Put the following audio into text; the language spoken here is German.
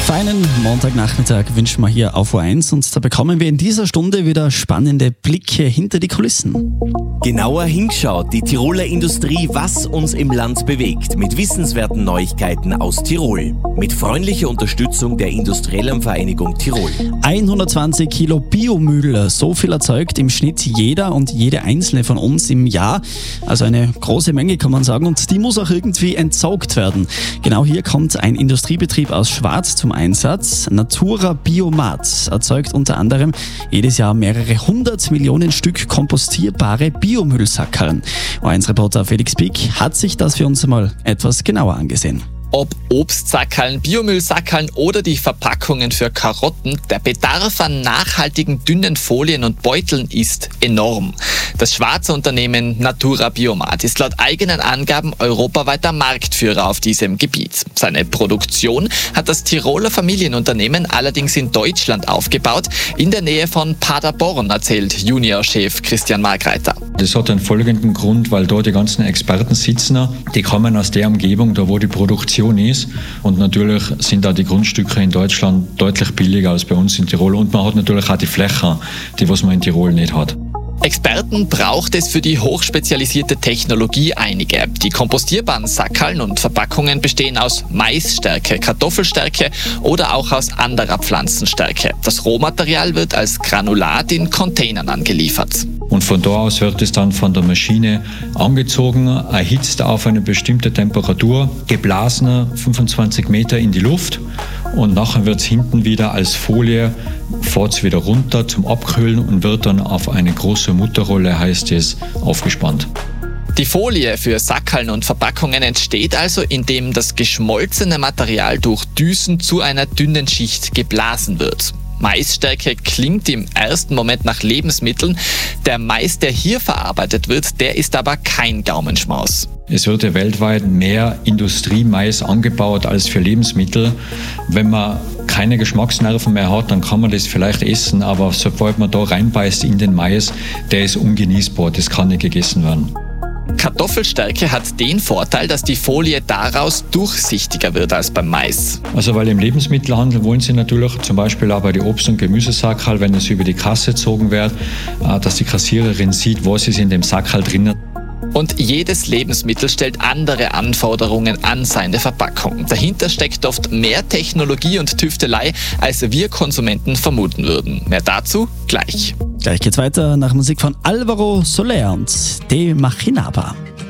Feinen Montagnachmittag wünschen wir hier auf O1 und da bekommen wir in dieser Stunde wieder spannende Blicke hinter die Kulissen. Genauer hinschaut die Tiroler Industrie, was uns im Land bewegt, mit wissenswerten Neuigkeiten aus Tirol. Mit freundlicher Unterstützung der Industriellen Vereinigung Tirol. 120 Kilo Biomüll, so viel erzeugt im Schnitt jeder und jede einzelne von uns im Jahr. Also eine große Menge, kann man sagen, und die muss auch irgendwie entsorgt werden. Genau hier kommt ein Industriebetrieb aus Schwarz zum Einsatz. Natura Biomat erzeugt unter anderem jedes Jahr mehrere 100 Millionen Stück kompostierbare Biomüllsackerln. O1-Reporter Felix Pick hat sich das für uns mal etwas genauer angesehen. Ob Obstsackerln, Biomüllsackerln oder die Verpackungen für Karotten, der Bedarf an nachhaltigen dünnen Folien und Beuteln ist enorm. Das Schwarzer Unternehmen Natura Biomat ist laut eigenen Angaben europaweiter Marktführer auf diesem Gebiet. Seine Produktion hat das Tiroler Familienunternehmen allerdings in Deutschland aufgebaut, in der Nähe von Paderborn, erzählt Juniorchef Christian Margreiter. Das hat einen folgenden Grund, weil dort die ganzen Experten sitzen, die kommen aus der Umgebung, da wo die Produktion ist. Und natürlich sind da die Grundstücke in Deutschland deutlich billiger als bei uns in Tirol. Und man hat natürlich auch die Fläche, die was man in Tirol nicht hat. Experten braucht es für die hochspezialisierte Technologie einige. Die kompostierbaren Sackerln und Verpackungen bestehen aus Maisstärke, Kartoffelstärke oder auch aus anderer Pflanzenstärke. Das Rohmaterial wird als Granulat in Containern angeliefert. Und von da aus wird es dann von der Maschine angezogen, erhitzt auf eine bestimmte Temperatur, geblasen 25 Meter in die Luft und nachher wird es hinten wieder als Folie, fährt es wieder runter zum Abkühlen und wird dann auf eine große Mutterrolle, heißt es, aufgespannt. Die Folie für Sackerln und Verpackungen entsteht also, indem das geschmolzene Material durch Düsen zu einer dünnen Schicht geblasen wird. Maisstärke klingt im ersten Moment nach Lebensmitteln. Der Mais, der hier verarbeitet wird, der ist aber kein Gaumenschmaus. Es wird ja weltweit mehr Industriemais angebaut als für Lebensmittel. Wenn man keine Geschmacksnerven mehr hat, dann kann man das vielleicht essen, aber sobald man da reinbeißt in den Mais, der ist ungenießbar, das kann nicht gegessen werden. Kartoffelstärke hat den Vorteil, dass die Folie daraus durchsichtiger wird als beim Mais. Also weil im Lebensmittelhandel wollen sie natürlich zum Beispiel auch bei den Obst- und Gemüsesackerl, wenn es über die Kasse gezogen wird, dass die Kassiererin sieht, was ist in dem Sackerl drinnen. Und jedes Lebensmittel stellt andere Anforderungen an seine Verpackung. Dahinter steckt oft mehr Technologie und Tüftelei, als wir Konsumenten vermuten würden. Mehr dazu gleich. Gleich geht's weiter nach Musik von Alvaro Soler und De Machinaba.